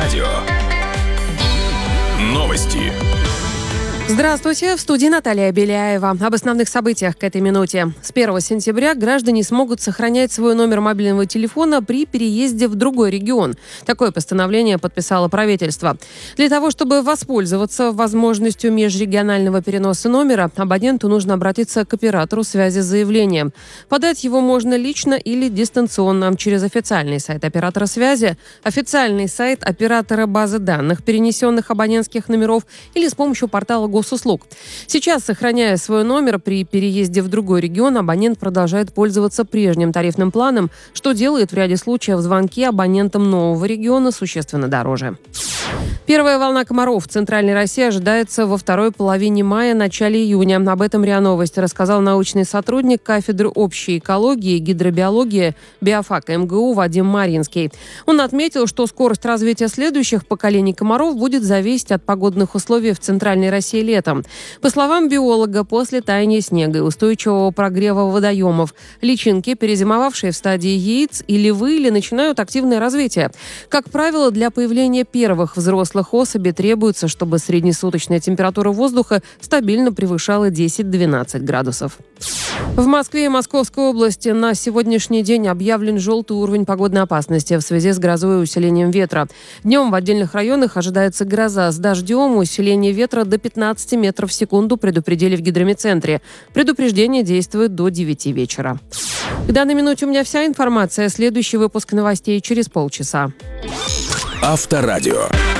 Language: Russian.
Авторадио. Новости. Здравствуйте, в студии Наталья Беляева. Об основных событиях к этой минуте. С 1 сентября граждане смогут сохранять свой номер мобильного телефона при переезде в другой регион. Такое постановление подписало правительство. Для того, чтобы воспользоваться возможностью межрегионального переноса номера, абоненту нужно обратиться к оператору связи с заявлением. Подать его можно лично или дистанционно через официальный сайт оператора связи, официальный сайт оператора базы данных перенесенных абонентских номеров или с помощью портала госуслуг. Сейчас, сохраняя свой номер при переезде в другой регион, абонент продолжает пользоваться прежним тарифным планом, что делает в ряде случаев звонки абонентам нового региона существенно дороже. Первая волна комаров в Центральной России ожидается во второй половине мая, начале июня. Об этом РИА Новости рассказал научный сотрудник кафедры общей экологии и гидробиологии биофака МГУ Вадим Маринский. Он отметил, что скорость развития следующих поколений комаров будет зависеть от погодных условий в Центральной России летом. По словам биолога, после таяния снега и устойчивого прогрева водоемов, личинки, перезимовавшие в стадии яиц или выли, начинают активное развитие. Как правило, для появления первых взрослых особей требуется, чтобы среднесуточная температура воздуха стабильно превышала 10-12 градусов. В Москве и Московской области на сегодняшний день объявлен желтый уровень погодной опасности в связи с грозой и усилением ветра. Днем в отдельных районах ожидается гроза с дождем, усиление ветра до 15 метров в секунду, предупредили в гидромедцентре. Предупреждение действует до 9 вечера. К данной минуте у меня вся информация. Следующий выпуск новостей через полчаса. Авторадио.